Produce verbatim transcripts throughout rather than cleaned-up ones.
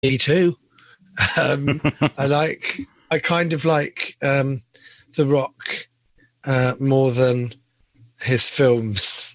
Me too. Um, I like, I kind of like um, The Rock uh, more than his films.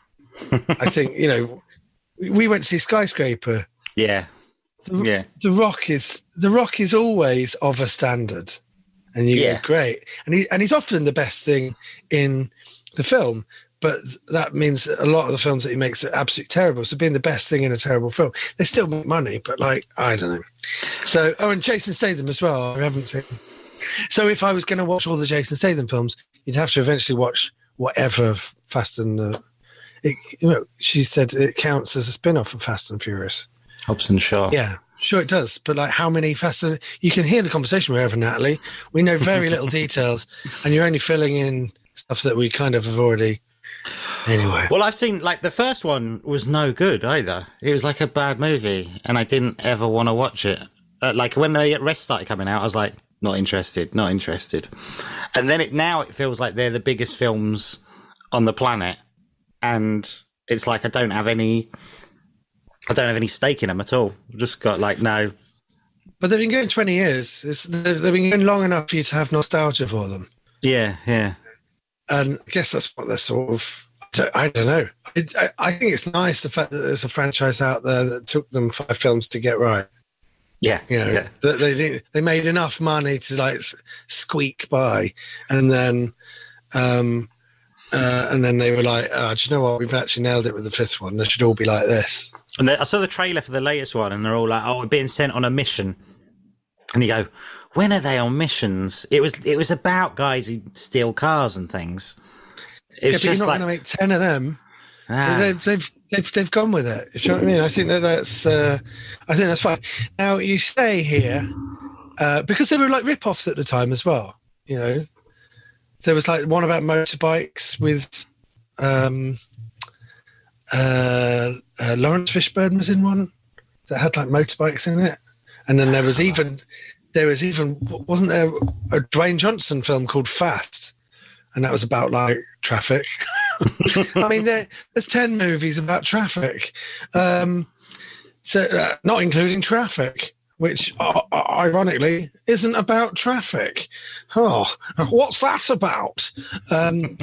I think, you know, we went to see Skyscraper. Yeah. The, yeah. The Rock is The Rock is always of a standard. And you yeah. go, great. And he and he's often the best thing in the film. But that means a lot of the films that he makes are absolutely terrible. So being the best thing in a terrible film, they still make money, but like, I don't know. So, oh, and Jason Statham as well. I haven't seen. So if I was going to watch all the Jason Statham films, you'd have to eventually watch whatever Fast and, uh, it, you know, she said it counts as a spin-off of Fast and Furious. Hobbs and Shaw. Yeah, sure it does. But like how many Fast and, you can hear the conversation we're having, Natalie. We know very little details and you're only filling in stuff that we kind of have already. Anyway. Well, I've seen, like, the first one was no good either. It was like a bad movie, and I didn't ever want to watch it. Uh, like, when the rest started coming out, I was like, not interested, not interested. And then it now it feels like they're the biggest films on the planet, and it's like I don't have any, I don't have any stake in them at all. I've just got, like, no. But they've been going twenty years. It's, they've been going long enough for you to have nostalgia for them. Yeah, yeah. And I guess that's what they're sort of, I don't know. It, I, I think it's nice the fact that there's a franchise out there that took them five films to get right. Yeah. You know, yeah. that they didn't, they made enough money to like squeak by. And then, um, uh, and then they were like, oh, do you know what? We've actually nailed it with the fifth one. They should all be like this. And I saw the trailer for the latest one and they're all like, oh, we're being sent on a mission. And you go, when are they on missions? It was it was about guys who steal cars and things. It was yeah, but just you're not like, going to make ten of them. Ah. They've, they've they've they've gone with it. You know what I mean? I think that that's uh, I think that's fine. Now you say here uh, because they were like rip-offs at the time as well. You know, there was like one about motorbikes with um, uh, uh, Lawrence Fishburne was in one that had like motorbikes in it. And then there was even, there was even, wasn't there a Dwayne Johnson film called Fast? And that was about like traffic. I mean, there, there's ten movies about traffic. Um, so uh, not including Traffic, which uh, ironically isn't about traffic. Oh, what's that about? Um,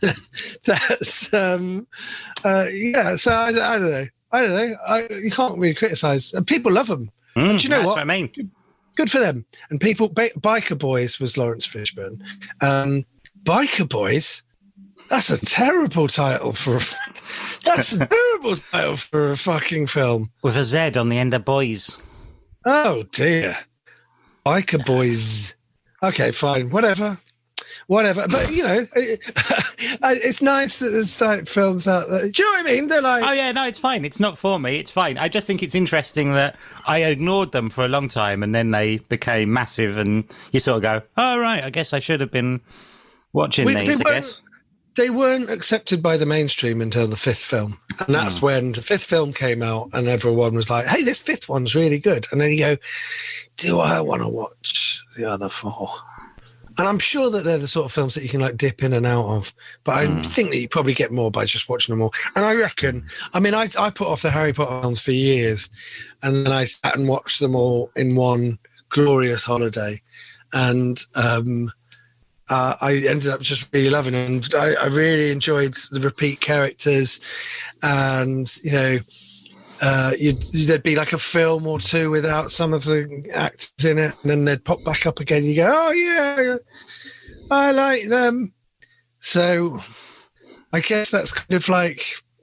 that's, um, uh, yeah, so I, I don't know. I don't know. I, you can't really criticise. People love them. Mm, do you know that's what? what I mean. Good, good for them. And people, ba- Biker Boys was Lawrence Fishburne. Um, Biker Boys, that's a terrible title for a, that's a terrible title for a fucking film. With a Z on the end of boys. Oh dear. Biker Boys. Okay, fine. Whatever. Whatever. But, you know, it, it's nice that there's like films out there. Do you know what I mean? They're like... Oh, yeah, no, it's fine. It's not for me. It's fine. I just think it's interesting that I ignored them for a long time and then they became massive and you sort of go, oh, right, I guess I should have been watching we, these, I guess. They weren't accepted by the mainstream until the fifth film. And that's mm. when the fifth film came out and everyone was like, hey, this fifth one's really good. And then you go, do I want to watch the other four? And I'm sure that they're the sort of films that you can like dip in and out of. But I mm. think that you probably get more by just watching them all. And I reckon, I mean, I, I put off the Harry Potter films for years. And then I sat and watched them all in one glorious holiday. And um, uh, I ended up just really loving it. And I, I really enjoyed the repeat characters. And, you know, Uh, you'd, there'd be like a film or two without some of the actors in it, and then they'd pop back up again. You go, oh yeah, I like them. So I guess that's kind of like,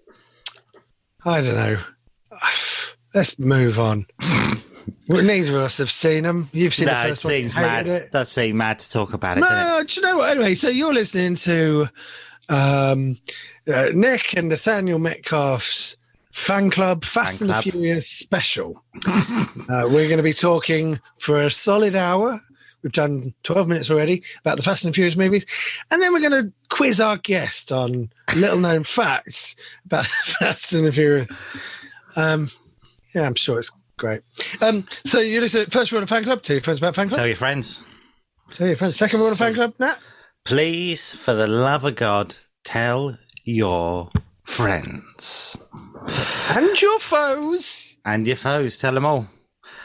I don't know. Let's move on. Well, neither of us have seen them. You've seen no, the first it seems one. mad. It does seem mad to talk about it. No, doesn't it? do you know what? Anyway, so you're listening to um, uh, Nick and Nathaniel Metcalf's Fan Club Fast Fan and Club. the Furious special. uh, we're going to be talking for a solid hour. We've done twelve minutes already about the Fast and the Furious movies. And then we're going to quiz our guest on little known facts about the Fast and the Furious. Um, yeah, I'm sure it's great. Um, so you listen, first rule of Fan Club, tell your friends about Fan Club. Tell your friends. Tell your friends. Second rule of Fan Club, Nat? Please, for the love of God, tell your friends. And your foes. And your foes. Tell them all.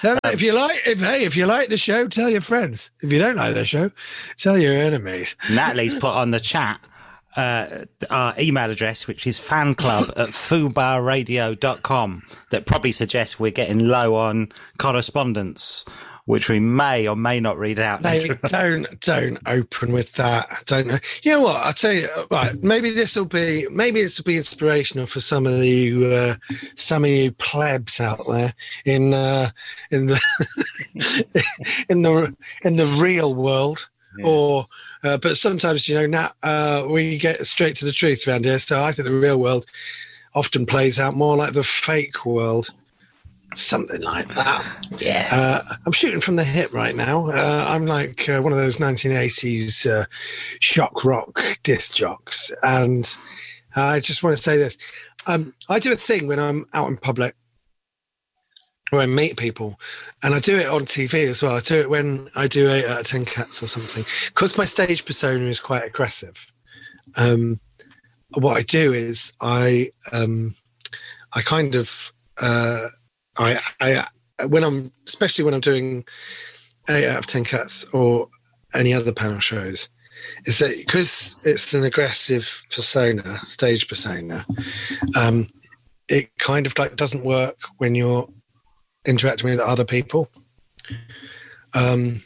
So um, if you like, if hey, if you like the show, tell your friends. If you don't like the show, tell your enemies. Natalie's put on the chat uh, our email address, which is fanclub at fubarradio dot com. That probably suggests we're getting low on correspondence, which we may or may not read out. Hey, don't don't open with that. Don't know. You know what? I'll tell you. Right, maybe this will be maybe this will be inspirational for some of you uh, some of you plebs out there in uh, in the in the in the real world. Yeah. Or uh, but sometimes, you know, Nat, uh, we get straight to the truth around here. So I think the real world often plays out more like the fake world. Something like that. Yeah. Uh, I'm shooting from the hip right now. Uh, I'm like uh, one of those nineteen eighties uh, shock rock disc jocks. And uh, I just want to say this. Um, I do a thing when I'm out in public where I meet people, and I do it on T V as well. I do it when I do eight out of ten cats or something. Because my stage persona is quite aggressive. Um, what I do is I, um, I kind of... Uh, I, I, when I'm, especially when I'm doing eight out of ten cats or any other panel shows, is that because it's an aggressive persona, stage persona, um, it kind of like doesn't work when you're interacting with other people. Um,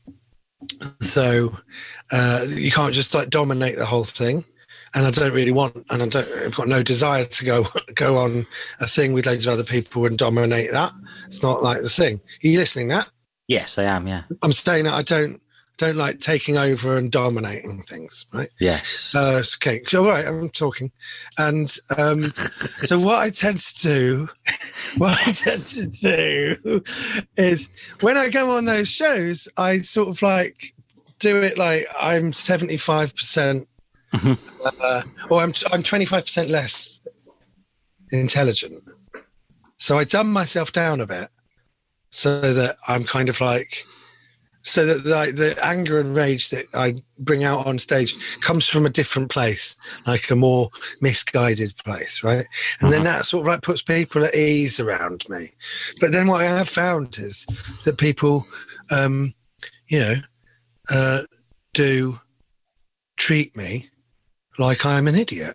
so uh, you can't just like dominate the whole thing. And I don't really want, and I don't, I've got no desire to go go on a thing with loads of other people and dominate that. It's not like the thing. Are you listening, Nat? Yes, I am, yeah. I'm saying that I don't don't like taking over and dominating things, right? Yes. Uh, okay, so, all right, I'm talking. And um, so what I tend to do, what I tend to do is when I go on those shows, I sort of like do it like I'm seventy-five percent uh, or I'm I'm twenty-five percent less intelligent. So I dumb myself down a bit so that I'm kind of like, so that the, the anger and rage that I bring out on stage comes from a different place, like a more misguided place, right? And uh-huh. then that sort of like puts people at ease around me. But then what I have found is that people, um, you know, uh, do treat me like I'm an idiot.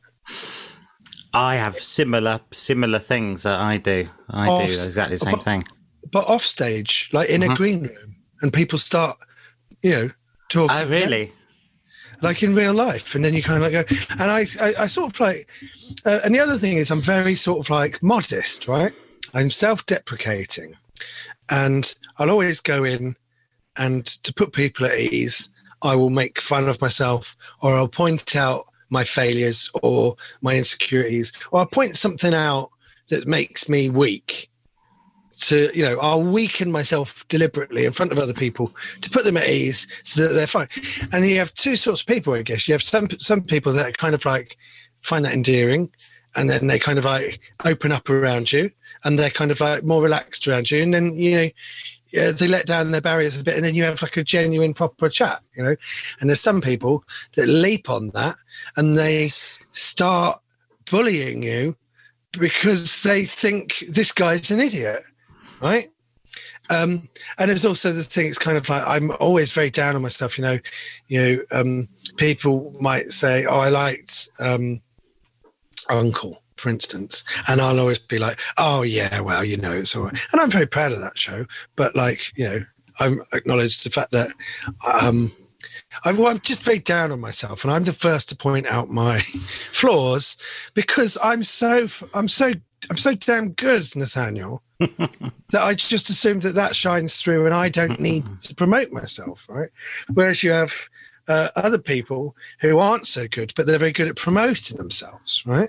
I have similar similar things that I do. I off, do exactly the same but, thing. But off stage, like in uh-huh. a green room, and people start, you know, talking. Oh, really? Like in real life. And then you kind of like go, and I, I, I sort of like, uh, and the other thing is I'm very sort of like modest, right? I'm self-deprecating. And I'll always go in and to put people at ease, I will make fun of myself, or I'll point out my failures or my insecurities, or I'll point something out that makes me weak. To, you know, I'll weaken myself deliberately in front of other people to put them at ease so that they're fine. And you have two sorts of people, I guess. You have some some people that are kind of like find that endearing, and then they kind of like open up around you, and they're kind of like more relaxed around you. And then, you know, yeah, they let down their barriers a bit, and then you have like a genuine, proper chat, you know. And there's some people that leap on that and they start bullying you because they think this guy's an idiot, right? Um, and there's also the thing, it's kind of like I'm always very down on myself, you know. You know, um, people might say, oh, I liked um, Uncle, for instance, and I'll always be like, oh yeah, well, you know, it's all right. And I'm very proud of that show, but like, you know, I acknowledge the fact that um, I'm, well, I'm just very down on myself, and I'm the first to point out my flaws because I'm so, I'm so, I'm so damn good, Nathaniel, that I just assume that that shines through, and I don't need to promote myself, right? Whereas you have uh, other people who aren't so good, but they're very good at promoting themselves, right?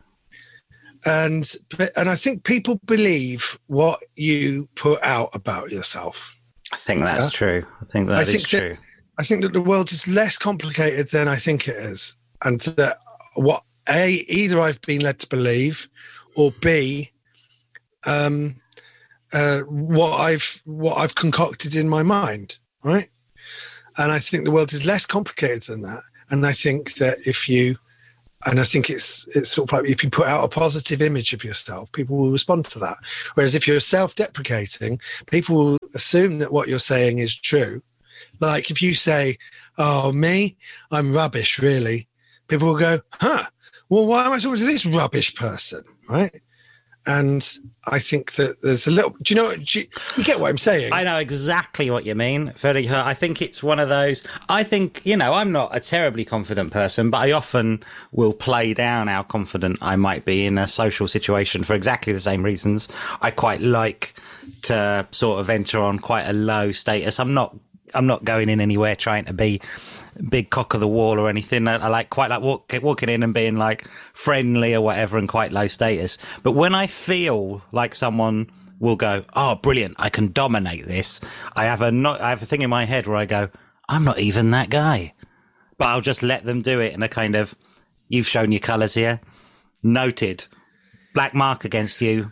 And and I think people believe what you put out about yourself. I think that's yeah? true. I think that I is think true. That, I think that the world is less complicated than I think it is. And that what, A, either I've been led to believe, or B, um, uh, what I've what I've concocted in my mind, right? And I think the world is less complicated than that. And I think that if you And I think it's it's sort of like if you put out a positive image of yourself, people will respond to that. Whereas if you're self-deprecating, people will assume that what you're saying is true. Like if you say, "Oh, me, I'm rubbish, really," people will go, "Huh? Well, why am I talking to this rubbish person?" Right? And I think that there's a little. Do you know? Do you, you get what I'm saying? I know exactly what you mean. Very hurt. I think it's one of those. I think you know. I'm not a terribly confident person, but I often will play down how confident I might be in a social situation for exactly the same reasons. I quite like to sort of enter on quite a low status. I'm not. I'm not going in anywhere trying to be big cock of the wall or anything. I, I like quite like walk, walking in and being like friendly or whatever and quite low status. But when I feel like someone will go, "Oh, brilliant, I can dominate this," I have a not, I have a thing in my head where I go, "I'm not even that guy," but I'll just let them do it in a kind of, "You've shown your colours here, noted, black mark against you."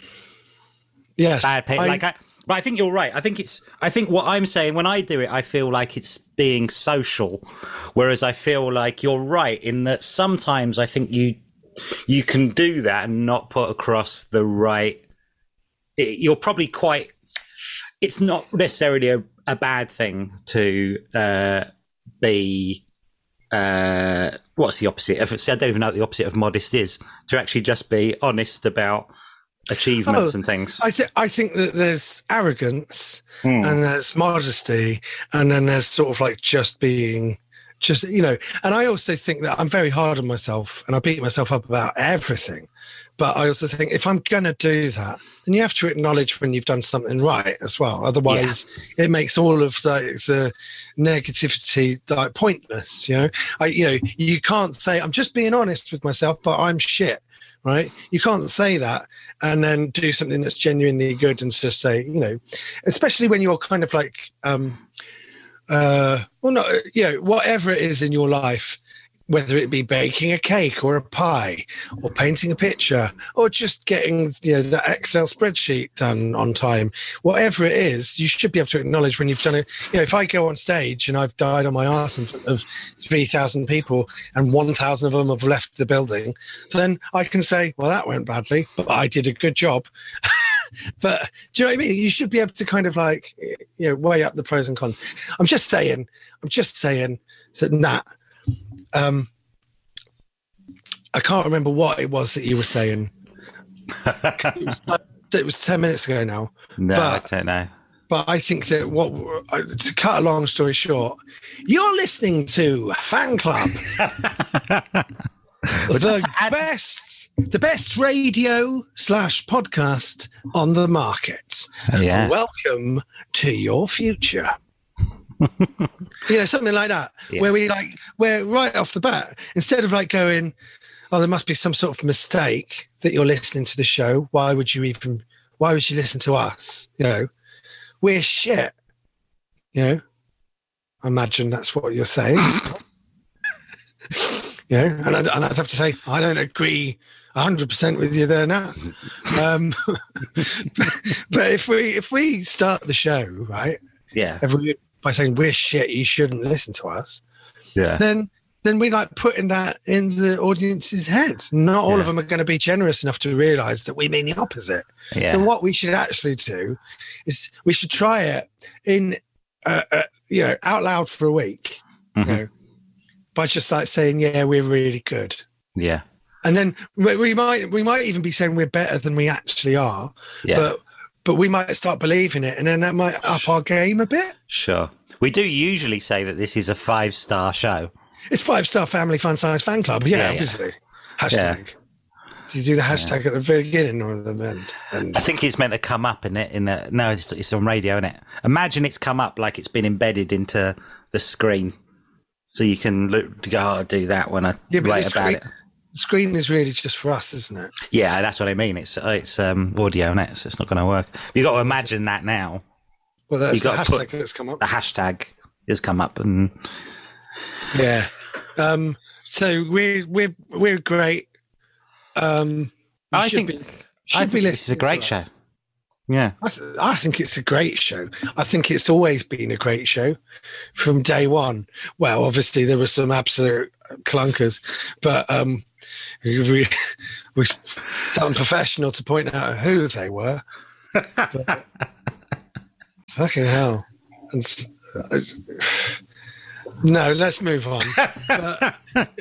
Yes, bad pay. I, like I. But I think you're right. I think it's, I think what I'm saying when I do it, I feel like it's being social. Whereas I feel like you're right in that sometimes I think you, you can do that and not put across the right, it, you're probably quite, it's not necessarily a, a bad thing to, uh, be, uh, what's the opposite of, see, I don't even know what the opposite of modest is, to actually just be honest about achievements oh, and things. I think I think that there's arrogance mm. and there's modesty, and then there's sort of like just being, just you know. And I also think that I'm very hard on myself, and I beat myself up about everything. But I also think if I'm gonna do that, then you have to acknowledge when you've done something right as well. Otherwise, yeah. it makes all of the, the negativity like pointless. You know, I you know you can't say I'm just being honest with myself, but I'm shit. Right? You can't say that and then do something that's genuinely good and just say, you know, especially when you're kind of like, um, uh, well, no, you know, whatever it is in your life, whether it be baking a cake or a pie or painting a picture or just getting, you know, the Excel spreadsheet done on time, whatever it is, you should be able to acknowledge when you've done it. You know, if I go on stage and I've died on my arse in front of three thousand people and one thousand of them have left the building, then I can say, well, that went badly, but I did a good job. But do you know what I mean? You should be able to kind of like, you know, weigh up the pros and cons. I'm just saying, I'm just saying that Nat, Um, I can't remember what it was that you were saying. it, was, it was ten minutes ago now. No, but, I don't know. But I think that what, to cut a long story short, you're listening to Fan Club, the best, the best radio slash podcast on the market. Yeah. Welcome to your future. You know, something like that, yeah. where we like, where right off the bat, instead of like going, "Oh, there must be some sort of mistake that you're listening to the show. Why would you even, why would you listen to us? You know, we're shit." You know, I imagine that's what you're saying. You know, and I'd, and I'd have to say, I don't agree one hundred percent with you there now. Um, but, but if we, if we start the show, right? Yeah. Every, by saying we're shit, you shouldn't listen to us. Yeah. Then, then we like putting that in the audience's head. Not all yeah. of them are going to be generous enough to realise that we mean the opposite. Yeah. So what we should actually do is we should try it in, uh, uh, you know, out loud for a week. Mm-hmm. You know, by just like saying, "Yeah, we're really good." Yeah. And then we, we might we might even be saying we're better than we actually are. Yeah. But But we might start believing it, and then that might up our game a bit. Sure. We do usually say that this is a five-star show. It's five-star family fun size fan club. Yeah, yeah obviously. Yeah. Hashtag. Yeah. Do you do the hashtag yeah. at the very beginning or the end? And... I think it's meant to come up in it. In the, no, it's, it's on radio, isn't it? Imagine it's come up like it's been embedded into the screen. So you can look, go, "Oh, I'll do that when I yeah, write screen, about it." The screen is really just for us, isn't it? Yeah, that's what I mean. It's it's um, audio, isn't it? So it's not going to work. You've got to imagine that now. Well, that's the got hashtag that's come up. The hashtag has come up, and yeah. Um, so we're we're we're great. Um, I think be, I think this is a great show. Yeah, I, th- I think it's a great show. I think it's always been a great show from day one. Well, obviously there were some absolute clunkers, but um, we, we, it's unprofessional to point out who they were. But, fucking hell. And, uh, no, let's move on. But,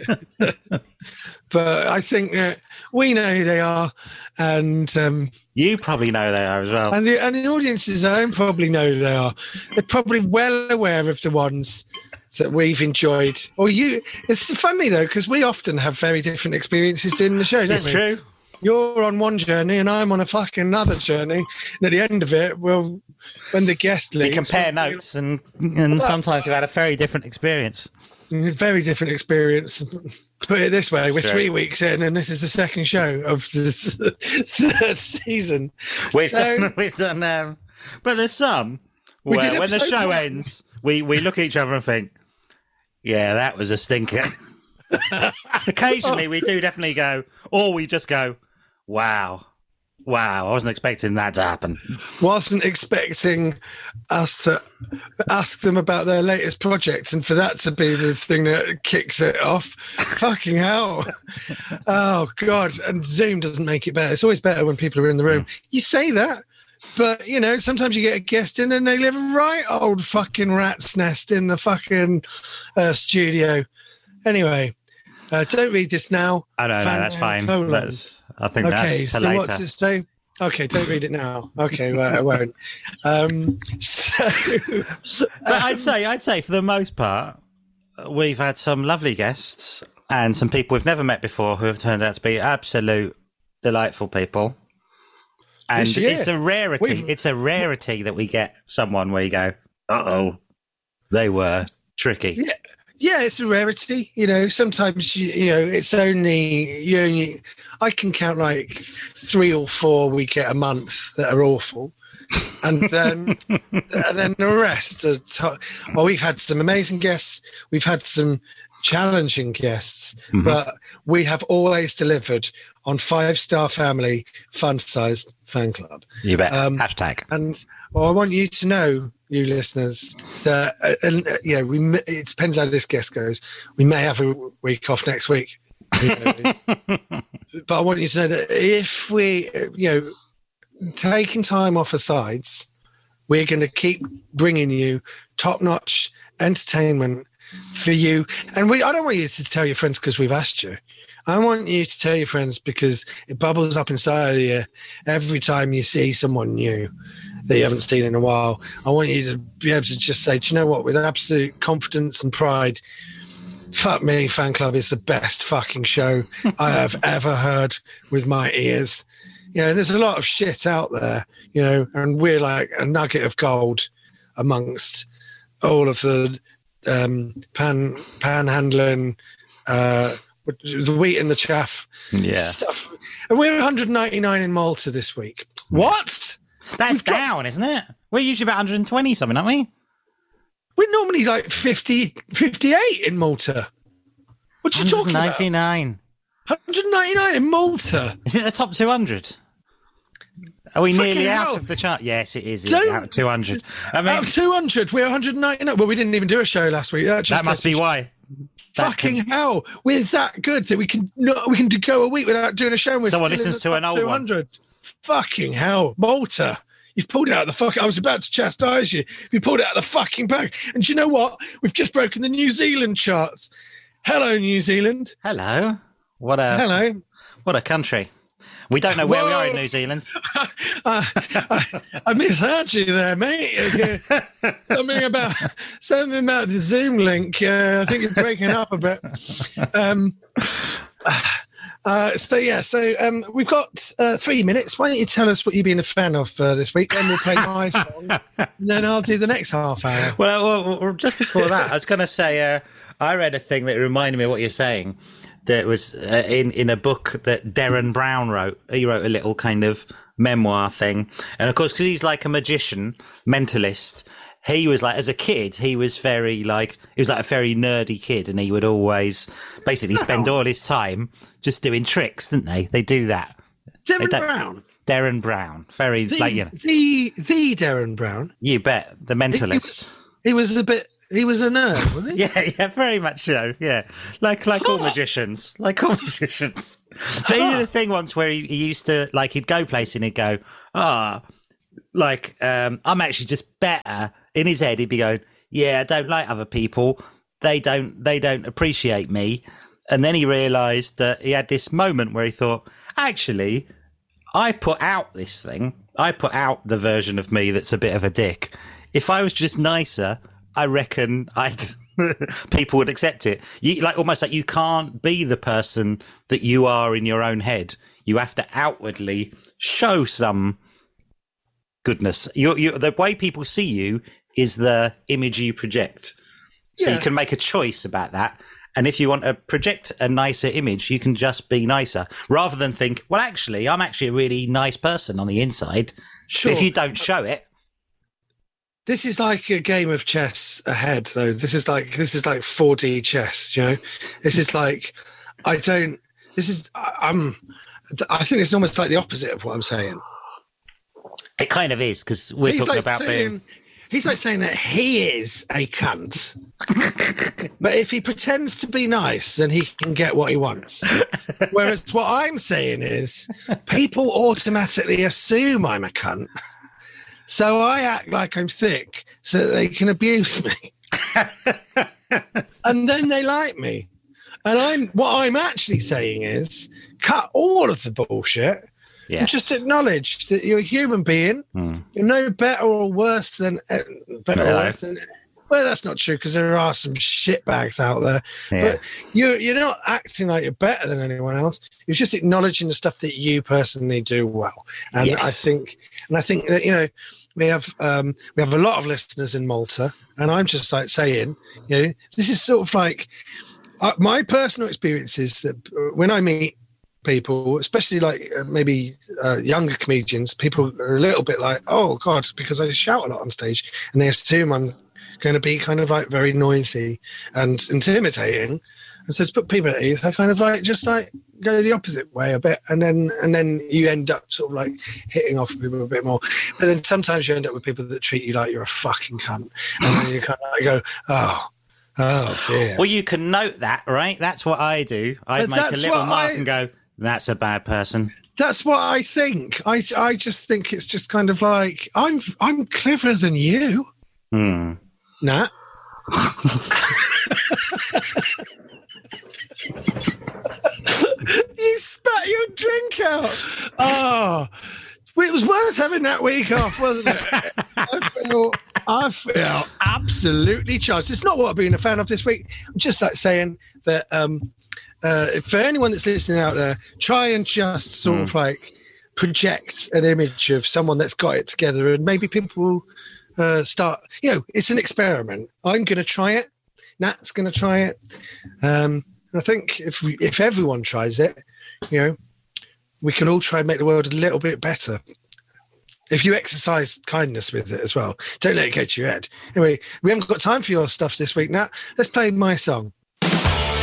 but I think that we know who they are, and um, you probably know they are as well. And the, and the audiences at home probably know who they are. They're probably well aware of the ones that we've enjoyed. Or you, it's funny though, because we often have very different experiences doing the show, don't it's we? It's true. You're on one journey and I'm on a fucking another journey. And at the end of it, well, when the guest leaves... We compare we'll, notes and, and sometimes we've had a very different experience. Very different experience. Put it this way, we're Sure. three weeks in and this is the second show of the third season. We've So- done, we've done, um, but there's some We where did when the episode show one. ends, we, we look at each other and think, yeah, that was a stinker. Occasionally we do definitely go, or we just go, wow, wow, I wasn't expecting that to happen. Wasn't expecting us to ask them about their latest project and for that to be the thing that kicks it off. Fucking hell. Oh, God. And Zoom doesn't make it better. It's always better when people are in the room. You say that, but, you know, sometimes you get a guest in and they live a right old fucking rat's nest in the fucking uh, studio. Anyway, uh, don't read this now. I don't know, Fan- that's fine. colon. That's, I think Okay, that's so later. what's it say? Okay, don't read it now. Okay, well, I won't. Um, so, But I'd say, I'd say for the most part, we've had some lovely guests and some people we've never met before who have turned out to be absolute delightful people. And This year, it's a rarity. we've- It's a rarity that we get someone where you go, uh-oh, they were tricky. Yeah. Yeah, it's a rarity. You know, sometimes, you, you know, it's only, you only, I can count like three or four we get a month that are awful. And then, and then the rest are, to- well, we've had some amazing guests. We've had some challenging guests, Mm-hmm. but we have always delivered on Five Star Family Fun Sized Fan Club. You bet. Um, Hashtag. And well, I want you to know, you listeners, that uh, and, uh, you know, we m- it depends how this guest goes. We may have a week off next week, Who knows? But I want you to know that if we, uh, you know, taking time off aside, we're going to keep bringing you top-notch entertainment for you. And we, I don't want you to tell your friends because we've asked you. I want you to tell your friends because it bubbles up inside of you every time you see someone new that you haven't seen in a while. I want you to be able to just say, do you know what, with absolute confidence and pride, fuck me, Fan Club is the best fucking show I have ever heard with my ears. You know, there's a lot of shit out there, you know, and we're like a nugget of gold amongst all of the um, pan panhandling, uh, the wheat and the chaff Yeah. stuff. And we're one hundred ninety-nine in Malta this week. What? That's We've got- down, isn't it? We're usually about one hundred twenty something, aren't we? We're normally like fifty, fifty-eight in Malta. What are you talking about? ninety-nine. one hundred ninety-nine in Malta. Is it the top two hundred? Are we Fucking nearly hell. out of the chart? Yes, it is. It's Don't- out of two hundred. I mean, Out of two hundred, we're one hundred ninety-nine. Well, we didn't even do a show last week. That, just that must be why. That Fucking could- hell, we're that good that we can no, we can do- go a week without doing a show. And we're Someone still in listens the to an top old one. two hundred. Fucking hell, Malta. You've pulled it out of the fuck. I was about to chastise you. You pulled it out of the fucking bag. And do you know what? We've just broken the New Zealand charts. Hello, New Zealand. Hello. What a Hello. what a country. We don't know where we are in Whoa. New Zealand. I, I, I misheard you there, mate. Uh, something about something about the Zoom link. Uh, I think it's breaking up a bit. Um, uh, so yeah, so um, we've got uh, three minutes. Why don't you tell us what you've been a fan of uh, this week? Then we'll play my song, and then I'll do the next half hour. Well, well, well, just before that, I was going to say, uh, I read a thing that reminded me of what you're saying. That was uh, in in a book that Darren Brown wrote. He wrote a little kind of memoir thing, and of course, because he's like a magician, mentalist. He was like, as a kid, he was very like, he was like a very nerdy kid, and he would always basically spend all his time just doing tricks, didn't they? They do that. Darren They don't- Brown, Darren Brown, very the, like you know, the the Darren Brown. you bet, the mentalist. He was a bit. He was a nerd, was he? Yeah, yeah, very much so. Yeah, like like all magicians, like all magicians. They did a thing once where he, he used to like he'd go place and he'd go, ah, oh, like um, I'm actually just better. In his head, he'd be going, yeah, I don't like other people. They don't they don't appreciate me. And then he realised that he had this moment where he thought, actually, I put out this thing. I put out the version of me that's a bit of a dick. If I was just nicer, I reckon I'd people would accept it. You like almost like you can't be the person that you are in your own head. You have to outwardly show some goodness. You, you, the way people see you is the image you project. So yeah. You can make a choice about that. And if you want to project a nicer image, you can just be nicer rather than think, well, actually, I'm actually a really nice person on the inside. Sure. But if you don't show it. This is like a game of chess ahead, though. This is like this is like four D chess, you know. This is like I don't. This is I'm. I think it's almost like the opposite of what I'm saying. It kind of is because we're he's talking like about saying, being. He's like saying that he is a cunt, but if he pretends to be nice, then he can get what he wants. Whereas what I'm saying is, people automatically assume I'm a cunt. So I act like I'm thick so that they can abuse me. And then they like me. And I'm what I'm actually saying is cut all of the bullshit yes. and just acknowledge that you're a human being. Mm. You're no better or worse than uh, better no. or worse than well, that's not true because there are some shitbags out there. Yeah. But you're you're not acting like you're better than anyone else. You're just acknowledging the stuff that you personally do well. And yes. I think and I think that, you know, we have um, we have a lot of listeners in Malta, and I'm just like saying, you know, this is sort of like uh, my personal experience is that when I meet people, especially like uh, maybe uh, younger comedians, people are a little bit like, oh God, because I shout a lot on stage, and they assume I'm going to be kind of like very noisy and intimidating. And so to put people at ease, I kind of like just like go the opposite way a bit, and then and then you end up sort of like hitting off with people a bit more. But then sometimes you end up with people that treat you like you're a fucking cunt, and then you kind of like go, oh, oh dear. Well, you can note that, right? That's what I do. I make a little mark I, and go, that's a bad person. That's what I think. I I just think it's just kind of like I'm I'm cleverer than you. Hmm. Nah. You spat your drink out. Oh, it was worth having that week off, wasn't it? I feel, I feel absolutely charged. It's not what I've been a fan of this week. I'm just like saying that um, uh, for anyone that's listening out there, try and just sort mm. of like project an image of someone that's got it together, and maybe people will uh, start. You know, it's an experiment. I'm going to try it. Nat's going to try it. Um, I think if we, if everyone tries it, you know, we can all try and make the world a little bit better. If you exercise kindness with it as well. Don't let it get to your head. Anyway, we haven't got time for your stuff this week, Nat. Let's play my song.